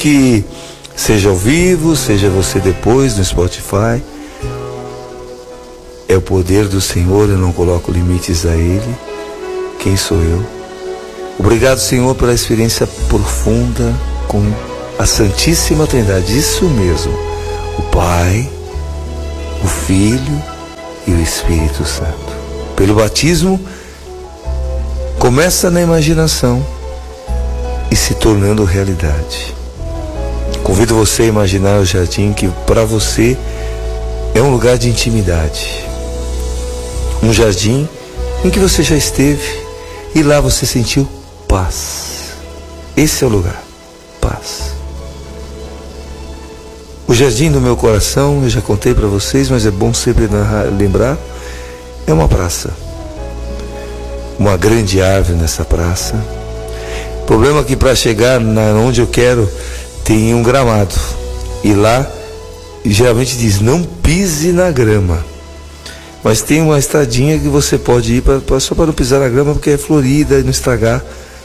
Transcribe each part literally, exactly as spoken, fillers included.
que seja ao vivo, seja você depois no Spotify, é o poder do Senhor, eu não coloco limites a Ele. Quem sou eu? Obrigado, Senhor, pela experiência profunda com a Santíssima Trindade, isso mesmo, o Pai, o Filho e o Espírito Santo. Pelo batismo, começa na imaginação e se tornando realidade. Convido você a imaginar o jardim que para você é um lugar de intimidade. Um jardim em que você já esteve e lá você sentiu paz. Esse é o lugar, paz. O jardim do meu coração, eu já contei para vocês, mas é bom sempre lembrar, é uma praça. Uma grande árvore nessa praça. O problema é que para chegar na, onde eu quero tem um gramado. E lá geralmente diz, não pise na grama. Mas tem uma estradinha que você pode ir pra, pra, só para não pisar na grama, porque é florida e não estragar.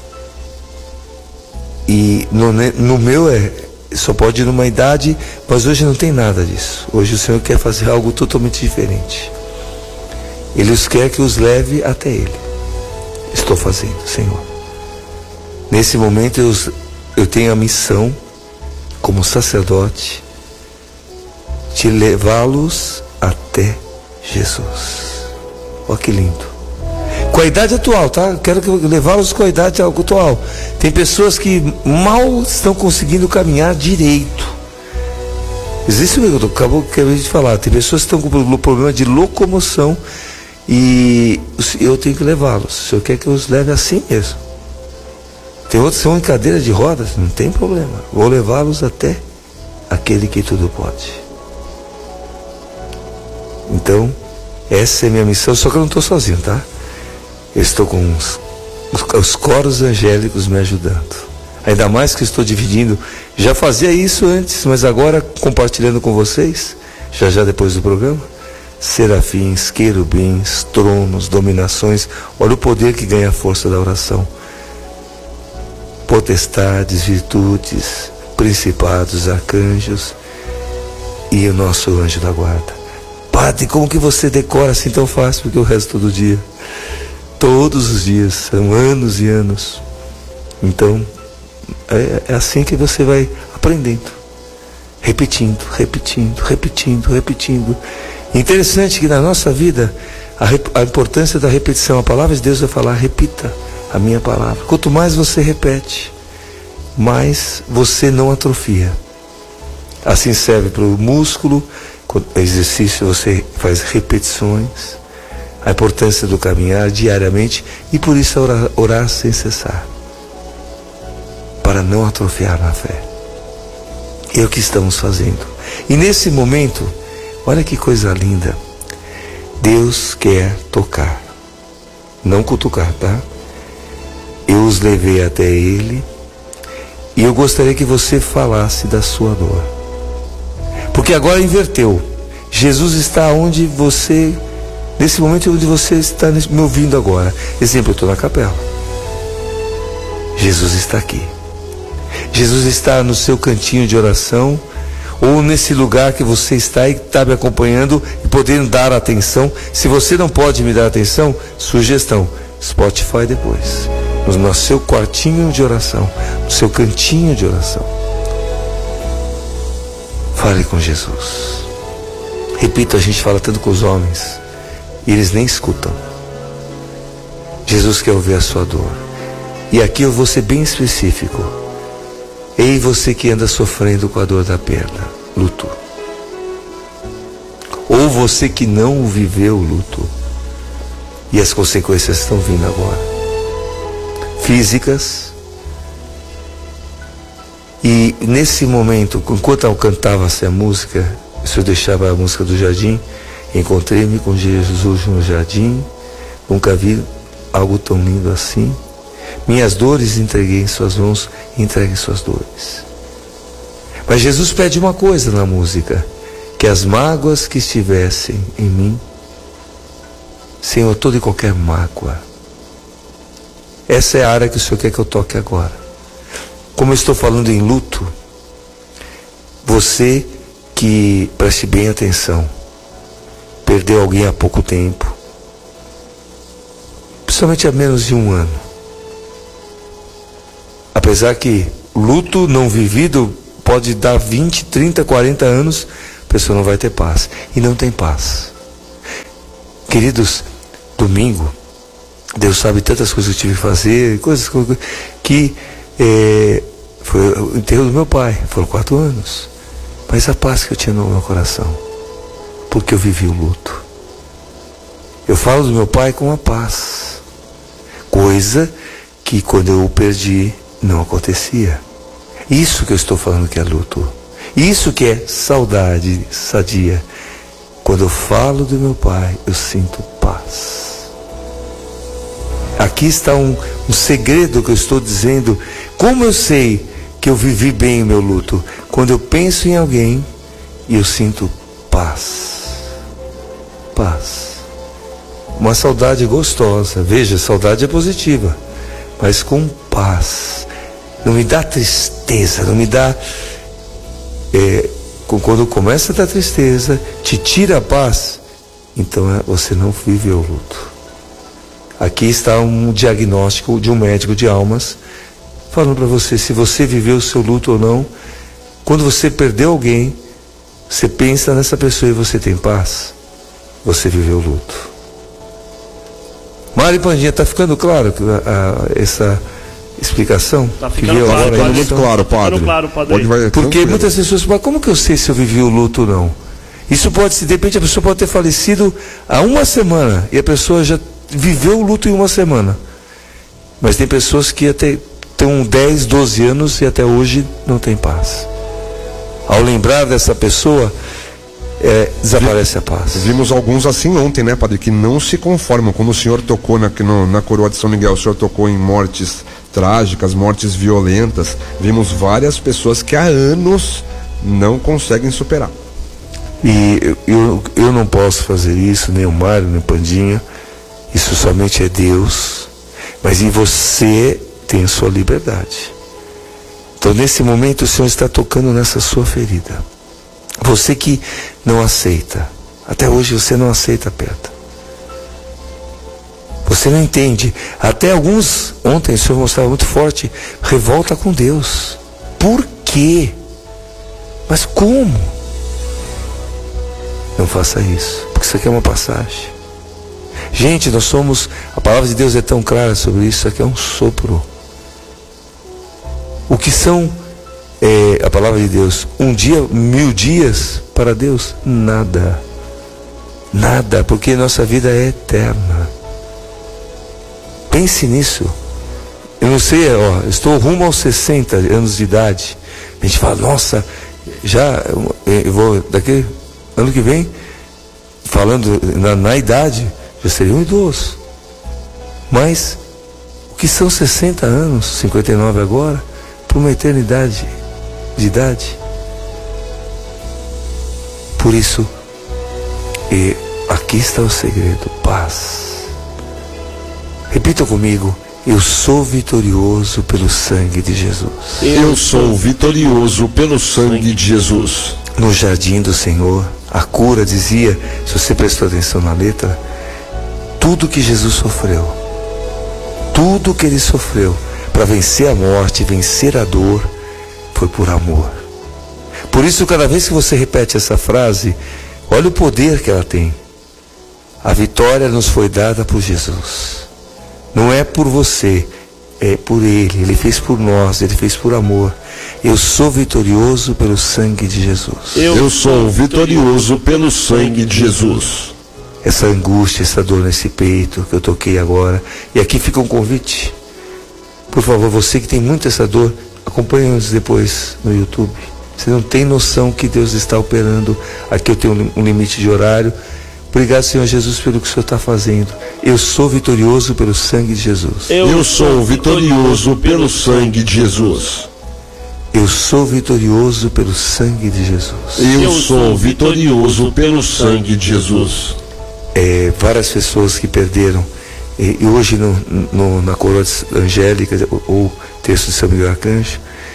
E no, no meu é, só pode ir numa idade, mas hoje não tem nada disso. Hoje o Senhor quer fazer algo totalmente diferente. Ele os quer que os leve até Ele. Estou fazendo, Senhor. Nesse momento eu, eu tenho a missão, como sacerdote, de levá-los até Jesus. Olha que lindo. Com a idade atual, tá? Quero levá-los com a idade atual. Tem pessoas que mal estão conseguindo caminhar direito. Existe o que eu acabei de falar. Tem pessoas que estão com problema de locomoção e eu tenho que levá-los. O Senhor quer que eu os leve assim mesmo. Tem outros que são em cadeira de rodas, não tem problema. Vou levá-los até aquele que tudo pode. Então, essa é a minha missão, só que eu não estou sozinho, tá? Eu estou com os, os, os coros angélicos me ajudando. Ainda mais que estou dividindo. Já fazia isso antes, mas agora compartilhando com vocês, já já depois do programa, serafins, querubins, tronos, dominações. Olha o poder que ganha a força da oração. Potestades, virtudes, principados, arcanjos e o nosso anjo da guarda. Padre, como que você decora assim tão fácil? Porque eu rezo todo dia. Todos os dias, são anos e anos. Então, é, é assim que você vai aprendendo. Repetindo, repetindo, repetindo, repetindo. Interessante que na nossa vida, a, a importância da repetição. A palavra de Deus vai falar, repita a minha palavra. Quanto mais você repete, mais você não atrofia. Assim serve para o músculo. Exercício, você faz repetições. A importância do caminhar diariamente. E por isso orar, orar sem cessar, para não atrofiar na fé. É o que estamos fazendo. E nesse momento, olha que coisa linda, Deus quer tocar, não cutucar, tá? Eu os levei até Ele e eu gostaria que você falasse da sua dor. Porque agora inverteu. Jesus está onde você, nesse momento onde você está me ouvindo agora. Exemplo, eu estou na capela. Jesus está aqui. Jesus está no seu cantinho de oração, ou nesse lugar que você está e está me acompanhando e podendo dar atenção. Se você não pode me dar atenção, sugestão, Spotify depois, no seu quartinho de oração, no seu cantinho de oração. Fale com Jesus. Repito, a gente fala tanto com os homens e eles nem escutam. Jesus quer ouvir a sua dor. E aqui eu vou ser bem específico. Ei, você que anda sofrendo com a dor da perda, luto. Ou você que não viveu o luto e as consequências estão vindo agora. Físicas. E nesse momento, enquanto eu cantava essa música, se eu deixava a música do jardim, encontrei-me com Jesus no jardim, nunca vi algo tão lindo assim. Minhas dores entreguei em suas mãos, entregue suas dores. Mas Jesus pede uma coisa na música, que as mágoas que estivessem em mim, Senhor, toda e qualquer mágoa, essa é a área que o Senhor quer que eu toque agora. Como eu estou falando em luto, Você que, preste bem atenção, perdeu alguém há pouco tempo, principalmente há menos de um ano. Apesar que luto não vivido pode dar vinte, trinta, quarenta anos, a pessoa não vai ter paz. E não tem paz. Queridos, domingo, Deus sabe tantas coisas que eu tive que fazer, coisas que é, foi o enterro do meu pai, foram quatro anos. Mas a paz que eu tinha no meu coração, porque eu vivi o luto. Eu falo do meu pai com a paz, coisa que quando eu o perdi não acontecia. Isso que eu estou falando que é luto. Isso que é saudade sadia. Quando eu falo do meu pai, eu sinto paz. Aqui está um, um segredo que eu estou dizendo. Como eu sei que eu vivi bem o meu luto? Quando eu penso em alguém e eu sinto paz. Paz. Uma saudade gostosa. Veja, saudade é positiva, mas com paz. Não me dá tristeza, não me dá... É, quando começa a dar tristeza, te tira a paz, então é, você não viveu o luto. Aqui está um diagnóstico de um médico de almas, falando para você se você viveu o seu luto ou não. Quando você perdeu alguém, você pensa nessa pessoa e você tem paz, você viveu o luto. Mari Pandinha, está ficando claro que a, a, essa... explicação? Tá ficando claro, agora, padre. Muito claro, padre. Claro, padre. Pode vai, Porque tranquilo. muitas pessoas falam, como que eu sei se eu vivi o luto ou não? Isso pode ser, de repente a pessoa pode ter falecido há uma semana e a pessoa já viveu o luto em uma semana. Mas tem pessoas que até estão dez, doze anos e até hoje não tem paz. Ao lembrar dessa pessoa, é, desaparece a paz. Vimos alguns assim ontem, né, padre, que não se conformam. Quando o senhor tocou na, no, na coroa de São Miguel, o senhor tocou em mortes trágicas, mortes violentas. Vimos várias pessoas que há anos não conseguem superar. E eu, eu, eu não posso fazer isso, nem o Mário, nem o Pandinha. Isso somente é Deus. Mas em você tem a sua liberdade. Então nesse momento o Senhor está tocando nessa sua ferida. Você que não aceita, até hoje você não aceita a perda. Você não entende. Até alguns, ontem o Senhor mostrava muito forte, revolta com Deus. Por quê? Mas como? Não faça isso, porque isso aqui é uma passagem. Gente, nós somos, a palavra de Deus é tão clara sobre isso, isso aqui é um sopro. O que são, é, a palavra de Deus, um dia, mil dias, para Deus, nada. Nada, porque nossa vida é eterna. Pense nisso. Eu não sei, ó, estou rumo aos sessenta anos de idade. A gente fala, nossa, já, eu vou, daqui, ano que vem, falando na, na idade, já seria um idoso. Mas, o que são sessenta anos, cinquenta e nove agora, para uma eternidade de idade? Por isso, e aqui está o segredo, paz. Repita comigo, eu sou vitorioso pelo sangue de Jesus. Eu sou vitorioso pelo sangue de Jesus. No jardim do Senhor, a cura dizia, se você prestou atenção na letra, tudo que Jesus sofreu, tudo que ele sofreu para vencer a morte, vencer a dor, foi por amor. Por isso, cada vez que você repete essa frase, olha o poder que ela tem. A vitória nos foi dada por Jesus. Não é por você, é por Ele. Ele fez por nós, Ele fez por amor. Eu sou vitorioso pelo sangue de Jesus. Eu, Eu sou vitorioso pelo sangue de Jesus. Essa angústia, essa dor nesse peito que eu toquei agora. E aqui fica um convite. Por favor, você que tem muito essa dor, acompanhe-nos depois no YouTube. Você não tem noção que Deus está operando. Aqui eu tenho um limite de horário. Obrigado, Senhor Jesus, pelo que o Senhor está fazendo. Eu sou vitorioso pelo sangue de Jesus. Eu sou vitorioso pelo sangue de Jesus. Eu sou vitorioso pelo sangue de Jesus. Eu sou vitorioso pelo sangue de Jesus. É, várias pessoas que perderam. E, e hoje no, no, na coroa angélica, ou texto de São Miguel Arcanjo,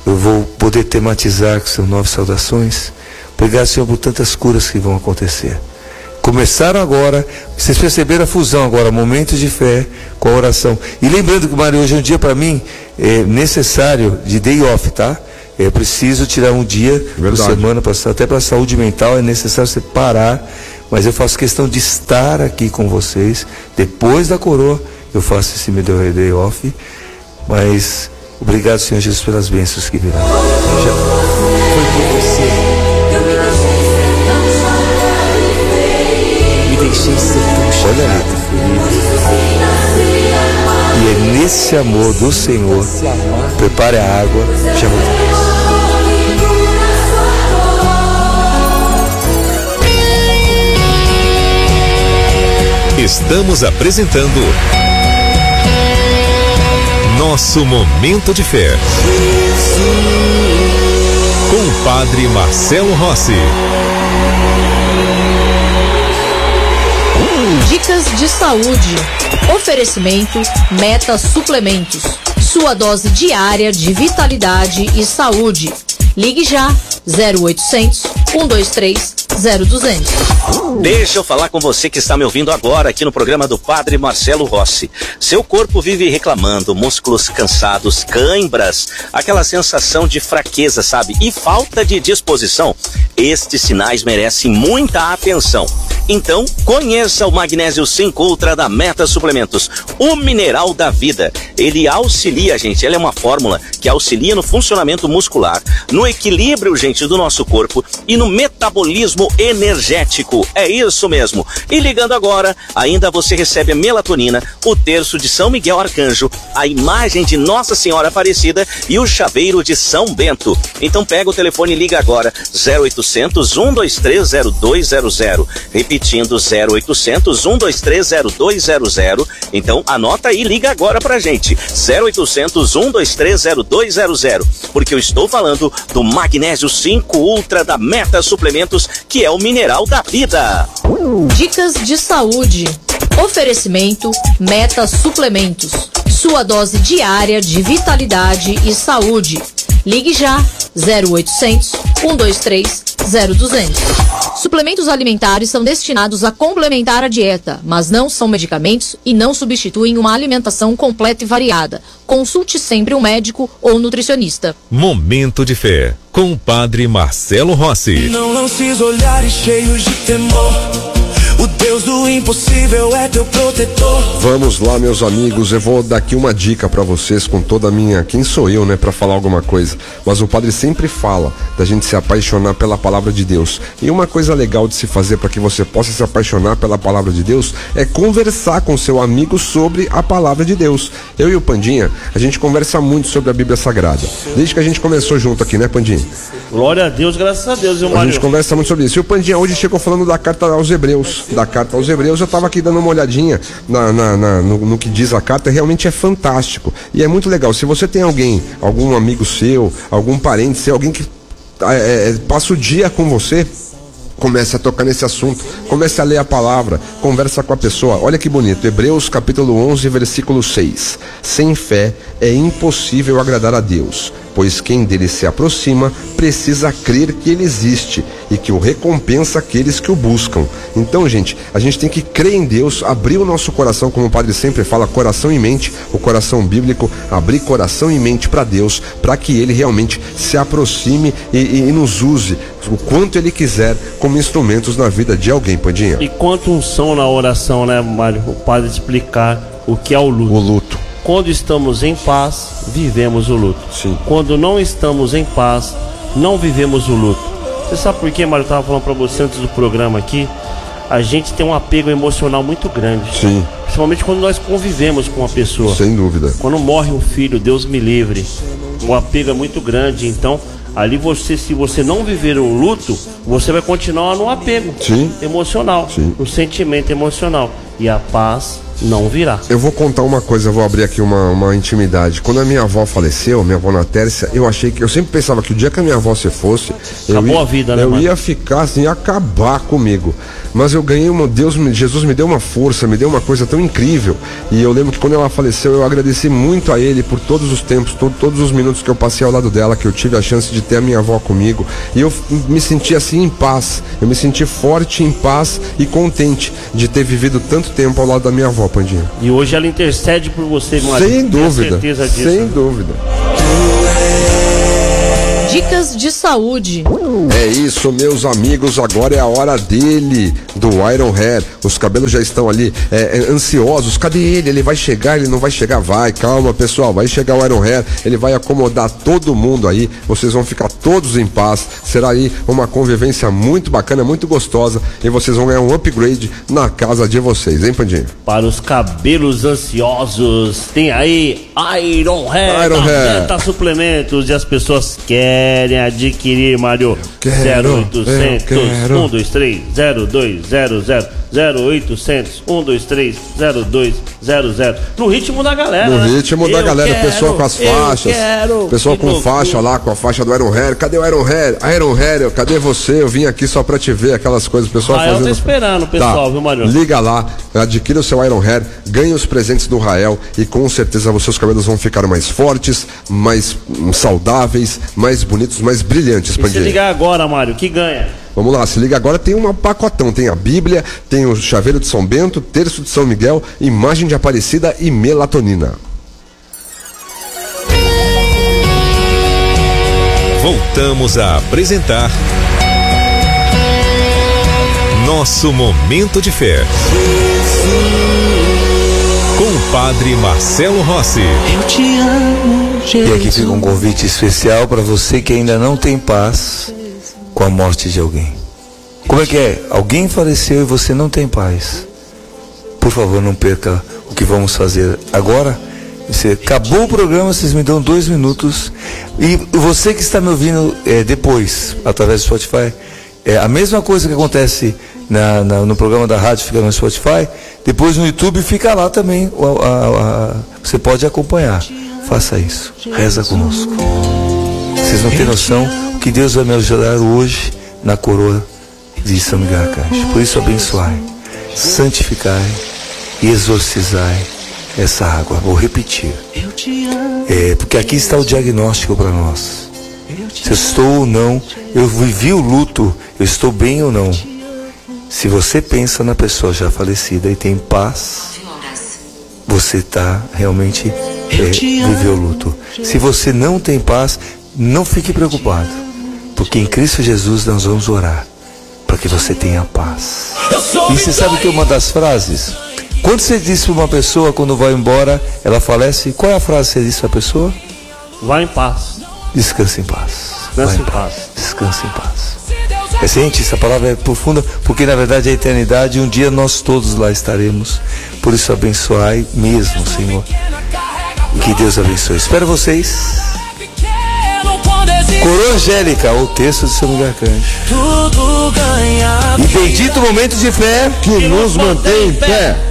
eu vou poder tematizar com seus nove saudações. Obrigado, Senhor, por tantas curas que vão acontecer. Começaram agora, vocês perceberam a fusão agora, momentos de fé com a oração. E lembrando que, Mário, hoje é um dia para mim é necessário de day off, tá? Eu preciso tirar um dia por semana, pra, até para a saúde mental, é necessário você parar. Mas eu faço questão de estar aqui com vocês. Depois da coroa, eu faço esse meu day off. Mas obrigado, Senhor Jesus, pelas bênçãos que virão. Já foi por você. Olha ali, e é nesse amor do Senhor, prepare a água, já voltamos. Estamos apresentando Nosso Momento de Fé com o Padre Marcelo Rossi. Dicas de saúde. Oferecimento Meta Suplementos. Sua dose diária de vitalidade e saúde. Ligue já zero oitocentos, um dois três, zero duzentos. Deixa eu falar com você que está me ouvindo agora aqui no programa do Padre Marcelo Rossi. Seu corpo vive reclamando, músculos cansados, cãibras, aquela sensação de fraqueza, sabe? E falta de disposição. Estes sinais merecem muita atenção. Então, conheça o Magnésio cinco Ultra da Meta Suplementos, o mineral da vida. Ele auxilia, gente, ele é uma fórmula que auxilia no funcionamento muscular, no equilíbrio, gente, do nosso corpo e no metabolismo energético. É isso mesmo. E ligando agora, ainda você recebe a melatonina, o terço de São Miguel Arcanjo, a imagem de Nossa Senhora Aparecida e o chaveiro de São Bento. Então pega o telefone e liga agora, zero oitocentos, um dois três, zero dois zero zero. Repetindo, zero oitocentos, um dois três, zero dois zero zero. Então anota aí, liga agora pra gente, zero oitocentos, um dois três, zero dois zero zero. Porque eu estou falando do Magnésio cinco Ultra da Meta Suplementos, que é o mineral da vida. Dicas de saúde. Oferecimento Meta Suplementos. Sua dose diária de vitalidade e saúde. Ligue já zero oitocentos, um dois três, zero duzentos. Suplementos alimentares são destinados a complementar a dieta, mas não são medicamentos e não substituem uma alimentação completa e variada. Consulte sempre um médico ou nutricionista. Momento de Fé com o Padre Marcelo Rossi. Não lances olhares cheios de temor. O Deus do impossível é teu protetor. Vamos lá, meus amigos, eu vou dar aqui uma dica pra vocês com toda a minha... Quem sou eu, né, pra falar alguma coisa? Mas o padre sempre fala da gente se apaixonar pela palavra de Deus. E uma coisa legal de se fazer para que você possa se apaixonar pela palavra de Deus é conversar com seu amigo sobre a palavra de Deus. Eu e o Pandinha, a gente conversa muito sobre a Bíblia Sagrada. Desde que a gente começou junto aqui, né, Pandinha? Glória a Deus, graças a Deus, irmão. A gente conversa muito sobre isso. E o Pandinha hoje chegou falando da carta aos Hebreus. Da carta aos Hebreus, eu estava aqui dando uma olhadinha na, na, na, no, no que diz a carta, realmente é fantástico. E é muito legal. Se você tem alguém, algum amigo seu, algum parente seu, alguém que é, é, passa o dia com você, comece a tocar nesse assunto, comece a ler a palavra, conversa com a pessoa. Olha que bonito, Hebreus capítulo onze, versículo seis. Sem fé é impossível agradar a Deus, pois quem dele se aproxima precisa crer que ele existe e que o recompensa aqueles que o buscam. Então, gente, a gente tem que crer em Deus, abrir o nosso coração, como o padre sempre fala, coração e mente, o coração bíblico, abrir coração e mente para Deus, para que ele realmente se aproxime e, e, e nos use o quanto ele quiser como instrumentos na vida de alguém, Pandinha. E quanto unção na oração, né, Mário? O padre explicar o que é o luto. O luto. Quando estamos em paz, vivemos o luto. Sim. Quando não estamos em paz, não vivemos o luto. Você sabe por quê, Mário? Eu estava falando para você antes do programa aqui. A gente tem um apego emocional muito grande. Sim. Principalmente quando nós convivemos com uma pessoa. Sem dúvida. Quando morre um filho, Deus me livre. O apego é muito grande. Então, ali você, se você não viver o luto, você vai continuar no apego. Sim. Emocional. Sim. No sentimento emocional. E a paz não virá. Eu vou contar uma coisa, eu vou abrir aqui uma, uma intimidade. Quando a minha avó faleceu, minha avó Natércia, eu achei que, eu sempre pensava que o dia que a minha avó se fosse, acabou eu ia, a vida, né, eu mano? ia ficar assim, ia acabar comigo. Mas eu ganhei uma, Deus, Jesus me deu uma força, me deu uma coisa tão incrível. E eu lembro que quando ela faleceu, eu agradeci muito a Ele por todos os tempos, to, todos os minutos que eu passei ao lado dela, que eu tive a chance de ter a minha avó comigo. E eu me senti assim em paz, eu me senti forte, em paz e contente de ter vivido tanto tempo ao lado da minha avó, Pandinha. E hoje ela intercede por você, Mário. Sem dúvida, certeza disso, sem né? dúvida. Dicas de saúde. É isso, meus amigos, agora é a hora dele, do Iron Hair. Os cabelos já estão ali é, é, ansiosos. Cadê ele? Ele vai chegar, ele não vai chegar? Vai, calma, pessoal, vai chegar o Iron Hair. Ele vai acomodar todo mundo aí. Vocês vão ficar todos em paz. Será aí uma convivência muito bacana, muito gostosa. E vocês vão ganhar um upgrade na casa de vocês, hein, Pandinho? Para os cabelos ansiosos, tem aí Iron Hair, Iron da Hair. Meta Suplementos, e as pessoas querem adquirir, Mário. Quero, zero oitocentos, eu quero. um dois três, zero dois zero zero, zero oitocentos, um dois três, zero dois zero zero. No ritmo da galera, No né? ritmo da Eu galera, quero, pessoal com as eu faixas, quero. pessoal Que com loucura. faixa lá, com a faixa do Iron Hair. Cadê o Iron Hair? Iron Hair, cadê você? Eu vim aqui só pra te ver, aquelas coisas, o pessoal Rael fazendo. tá esperando o pessoal, viu, Mário? Liga lá, adquira o seu Iron Hair, ganhe os presentes do Rael e com certeza os seus cabelos vão ficar mais fortes, mais hum, saudáveis, mais bonitos, mais brilhantes, E se Pandinha. ligar agora, Mário, que ganha? Vamos lá, se liga agora, tem um pacotão, tem a Bíblia, tem o chaveiro de São Bento, terço de São Miguel, imagem de Aparecida e melatonina. Voltamos a apresentar Nosso Momento de Fé com o Padre Marcelo Rossi. Eu te amo, Jesus. E aqui fica um convite especial para você que ainda não tem paz com a morte de alguém. Como é que é? Alguém faleceu e você não tem paz. Por favor, não perca o que vamos fazer agora. Você, acabou o programa, vocês me dão dois minutos. E você que está me ouvindo é, depois, através do Spotify, é a mesma coisa que acontece na, na, no programa da rádio, fica no Spotify. Depois no YouTube fica lá também. A, a, a, você pode acompanhar. Faça isso. Reza conosco. Vocês não têm noção o que Deus vai me ajudar hoje na coroa de São Miguel Arcanjo. Por isso abençoai, santificai e exorcizai essa água. Vou repetir. É, porque aqui está o diagnóstico para nós. Se eu estou ou não, eu vivi o luto, eu estou bem ou não. Se você pensa na pessoa já falecida e tem paz, você está realmente é, viveu o luto. Se você não tem paz, não fique preocupado, porque em Cristo Jesus nós vamos orar para que você tenha paz. E você sabe que uma das frases, quando você diz para uma pessoa, quando vai embora, ela falece, qual é a frase que você diz para a pessoa? Vai em paz. Descanse em paz. Descanse Vai em paz. Descanse em paz. É, gente, essa palavra é profunda, porque na verdade é a eternidade e um dia nós todos lá estaremos. Por isso abençoai mesmo, Senhor. Que Deus abençoe. Espero vocês. Coroa Angélica, o texto de São Miguel Arcanjo. Tudo ganha. E bendito momento de fé Que nos mantém em pé.